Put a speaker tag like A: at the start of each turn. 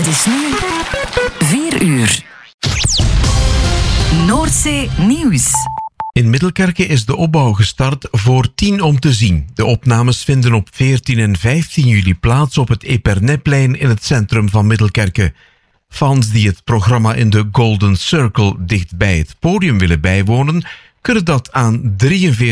A: is nu 4 uur. Noordzee Nieuws.
B: In Middelkerke is de opbouw gestart voor 10 om te zien. De opnames vinden op 14 en 15 juli plaats op het Epernetplein in het centrum van Middelkerke. Fans die het programma in de Golden Circle dicht bij het podium willen bijwonen, kunnen dat aan 43